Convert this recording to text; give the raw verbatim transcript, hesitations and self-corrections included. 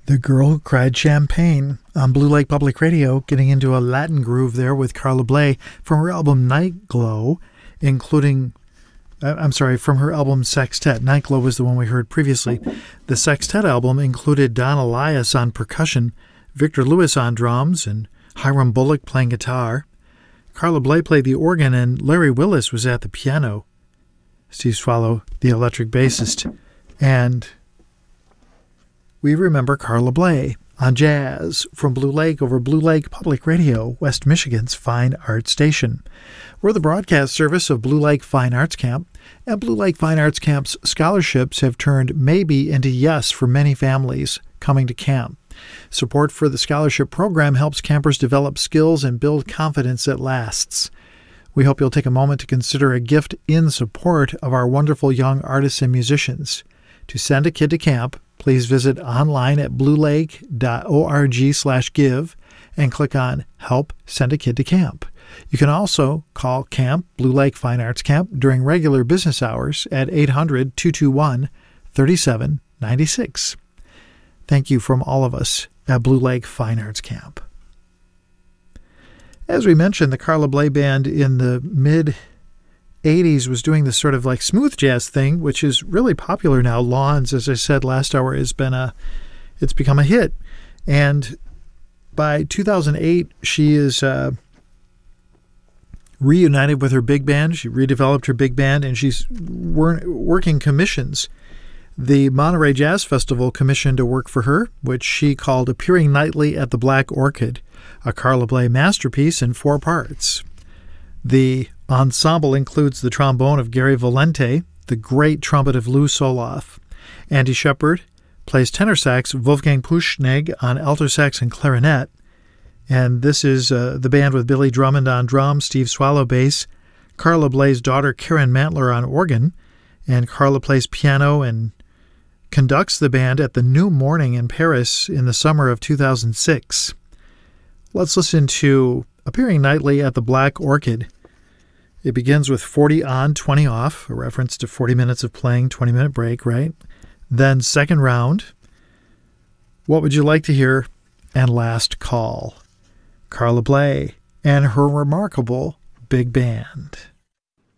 The Girl Who Cried Champagne on Blue Lake Public Radio, getting into a Latin groove there with Carla Bley from her album Night Glow, including, I'm sorry, from her album Sextet. Night Glow was the one we heard previously. The Sextet album included Don Elias on percussion, Victor Lewis on drums, and Hiram Bullock playing guitar. Carla Bley played the organ, and Larry Willis was at the piano. Steve Swallow, the electric bassist. And we remember Carla Bley on jazz from Blue Lake over Blue Lake Public Radio, West Michigan's fine art station. We're the broadcast service of Blue Lake Fine Arts Camp, and Blue Lake Fine Arts Camp's scholarships have turned maybe into yes for many families coming to camp. Support for the scholarship program helps campers develop skills and build confidence that lasts. We hope you'll take a moment to consider a gift in support of our wonderful young artists and musicians. To send a kid to camp, please visit online at bluelake.org slash give and click on Help Send a Kid to Camp. You can also call Camp Blue Lake Fine Arts Camp during regular business hours at eight hundred, two two one, three seven nine six. Thank you from all of us at Blue Lake Fine Arts Camp. As we mentioned, the Carla Bley Band in the mid eighties was doing this sort of like smooth jazz thing, which is really popular now. Lawns, as I said last hour, has been a, it's become a hit. And by two thousand eight, she is uh, reunited with her big band. She redeveloped her big band, and she's wor- working commissions. The Monterey Jazz Festival commissioned a work for her, which she called Appearing Nightly at the Black Orchid, a Carla Bley masterpiece in four parts. The ensemble includes the trombone of Gary Valente, the great trumpet of Lou Soloff. Andy Shepard plays tenor sax, Wolfgang Puschneg on alto sax and clarinet. And this is uh, the band with Billy Drummond on drums, Steve Swallow bass, Carla Bley's daughter Karen Mantler on organ, and Carla plays piano and conducts the band at the New Morning in Paris in the summer of two thousand six. Let's listen to Appearing Nightly at the Black Orchid. It begins with forty on, twenty off, a reference to forty minutes of playing, twenty minute break, right? Then second round, What Would You Like to Hear? And last call. Carla Bley and her remarkable big band.